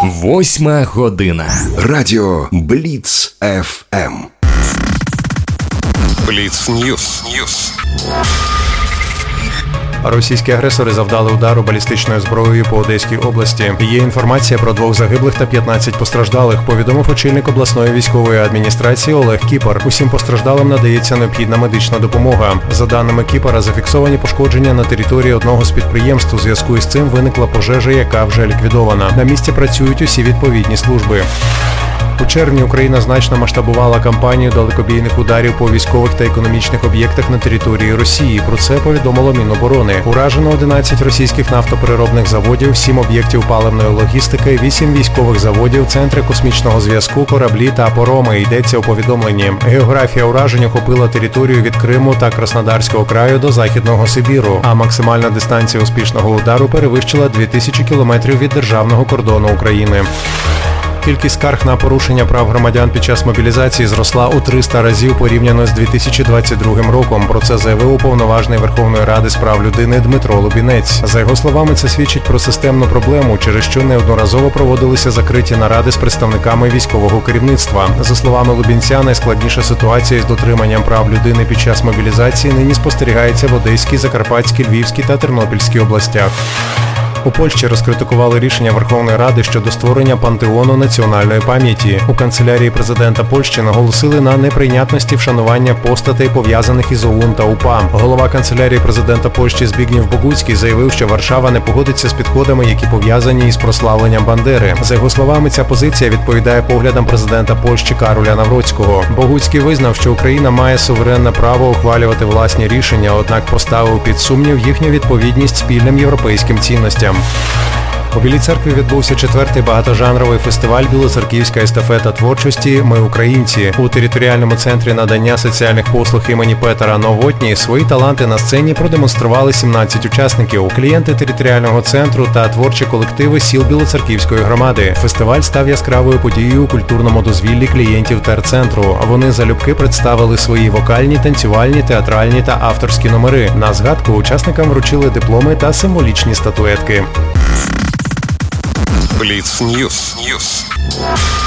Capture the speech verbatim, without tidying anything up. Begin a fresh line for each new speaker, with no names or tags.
Восьма година.
Радіо Бліц еф ем.
Бліц Ньюс. Ньюс.
Російські агресори завдали удару балістичною зброєю по Одеській області. Є інформація про двох загиблих та п'ятнадцять постраждалих, повідомив очільник обласної військової адміністрації Олег Кіпар. Усім постраждалим надається необхідна медична допомога. За даними Кіпара, зафіксовані пошкодження на території одного з підприємств. У зв'язку із цим виникла пожежа, яка вже ліквідована. На місці працюють усі відповідні служби. У червні Україна значно масштабувала кампанію далекобійних ударів по військових та економічних об'єктах на території Росії. Про це повідомило Міноборони. Уражено одинадцять російських нафтопереробних заводів, сім об'єктів паливної логістики, вісім військових заводів, центри космічного зв'язку, кораблі та пароми, йдеться у повідомленні. Географія уражень охопила територію від Криму та Краснодарського краю до Західного Сибіру, а максимальна дистанція успішного удару перевищила дві тисячі кілометрів від державного кордону України. Кількість скарг на порушення прав громадян під час мобілізації зросла у триста разів порівняно з дві тисячі двадцять другим роком. Про це заявив уповноважений Верховної Ради з прав людини Дмитро Лубінець. За його словами, це свідчить про системну проблему, через що неодноразово проводилися закриті наради з представниками військового керівництва. За словами Лубінця, найскладніша ситуація із дотриманням прав людини під час мобілізації нині спостерігається в Одеській, Закарпатській, Львівській та Тернопільській областях. У Польщі розкритикували рішення Верховної Ради щодо створення пантеону національної пам'яті. У канцелярії президента Польщі наголосили на неприйнятності вшанування постатей, пов'язаних із ОУН та УПА. Голова канцелярії президента Польщі Збігнєв Богуцький заявив, що Варшава не погодиться з підходами, які пов'язані із прославленням Бандери. За його словами, ця позиція відповідає поглядам президента Польщі Кароля Навроцького. Богуцький визнав, що Україна має суверенне право ухвалювати власні рішення, однак поставив під сумнів їхню відповідність спільним європейським цінностям. У Білій Церкві відбувся четвертий багатожанровий фестиваль «Білоцерківська естафета творчості. Ми українці». У територіальному центрі надання соціальних послуг імені Петера Новотні свої таланти на сцені продемонстрували сімнадцять учасників, клієнти територіального центру та творчі колективи сіл Білоцерківської громади. Фестиваль став яскравою подією у культурному дозвіллі клієнтів терцентру. Вони залюбки представили свої вокальні, танцювальні, театральні та авторські номери. На згадку учасникам вручили дипломи та символічні статуетки.
Бліц Ньюс. Ньюс.